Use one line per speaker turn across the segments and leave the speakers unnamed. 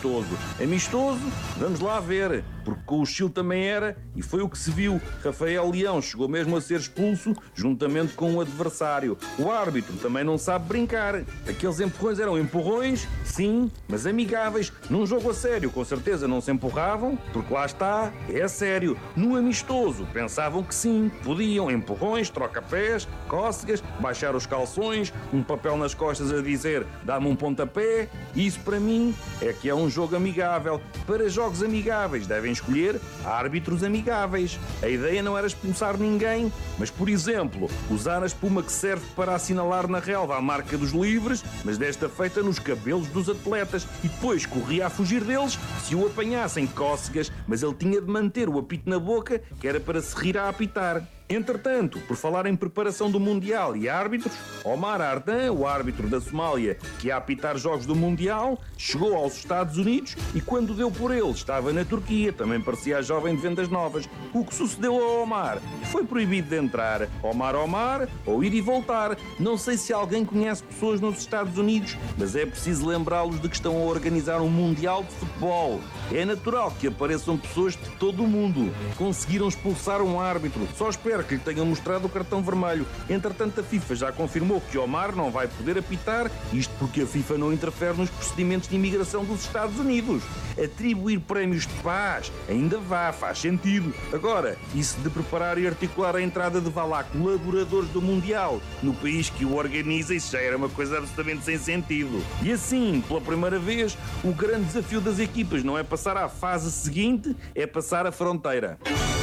amistoso. Amistoso? Vamos lá ver, porque com o Chile também era, e foi o que se viu. Rafael Leão chegou mesmo a ser expulso, juntamente com o adversário. O árbitro também não sabe brincar. Aqueles empurrões eram empurrões, sim, mas amigáveis. Num jogo a sério, com certeza não se empurravam, porque lá está, é sério. No amistoso, pensavam que sim, podiam. Empurrões, troca-pés, cócegas, baixar os calções, um papel nas costas a dizer dá-me um pontapé. Isso para mim é que é um jogo amigável. Para jogos amigáveis devem escolher árbitros amigáveis. A ideia não era expulsar ninguém, mas, por exemplo, usar a espuma que serve para assinalar na relva a marca dos livres, mas desta feita nos cabelos dos atletas, e depois corria a fugir deles se o apanhassem cócegas, mas ele tinha de manter o apito na boca, que era para se rir a apitar. Entretanto, por falar em preparação do Mundial e árbitros, Omar Ardan, o árbitro da Somália que ia apitar jogos do Mundial, chegou aos Estados Unidos e quando deu por ele estava na Turquia, também parecia a jovem de vendas novas. O que sucedeu a Omar? Foi proibido de entrar. Omar, ou ir e voltar. Não sei se alguém conhece pessoas nos Estados Unidos, mas é preciso lembrá-los de que estão a organizar um Mundial de Futebol. É natural que apareçam pessoas de todo o mundo. Conseguiram expulsar um árbitro. Só espero que lhe tenham mostrado o cartão vermelho. Entretanto, a FIFA já confirmou que Omar não vai poder apitar, isto porque a FIFA não interfere nos procedimentos de imigração dos Estados Unidos. Atribuir prémios de paz ainda faz sentido. Agora, isso de preparar e articular a entrada de colaboradores do Mundial no país que o organiza, isso já era uma coisa absolutamente sem sentido. E assim, pela primeira vez, o grande desafio das equipas não é passar à fase seguinte, é passar a fronteira.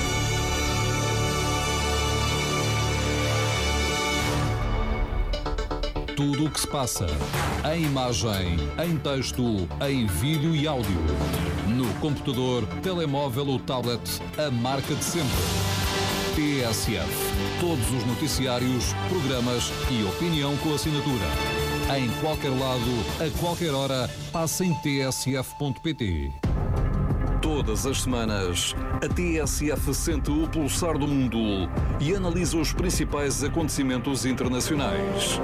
Tudo o que se passa, em imagem, em texto, em vídeo e áudio. No computador, telemóvel ou tablet, a marca de sempre. TSF. Todos os noticiários, programas e opinião com assinatura. Em qualquer lado, a qualquer hora, passa em tsf.pt. Todas as semanas, a TSF sente o pulsar do mundo e analisa os principais acontecimentos internacionais.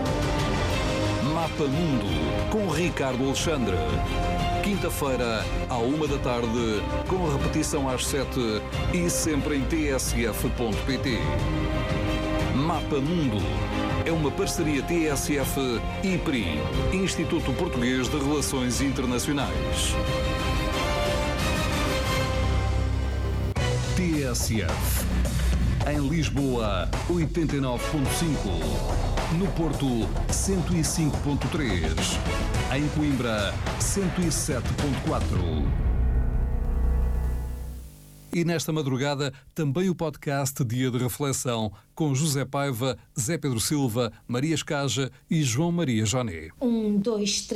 Mapa Mundo, com Ricardo Alexandre. Quinta-feira, à 1h, com repetição às 7h e sempre em tsf.pt. Mapa Mundo é uma parceria TSF e IPRI, Instituto Português de Relações Internacionais. TSF. Em Lisboa, 89.5. No Porto, 105.3. Em Coimbra, 107.4. E nesta madrugada, também o podcast Dia de Reflexão, com José Paiva, Zé Pedro Silva, Maria Escaja e João Maria Joné.
1, 2, 3.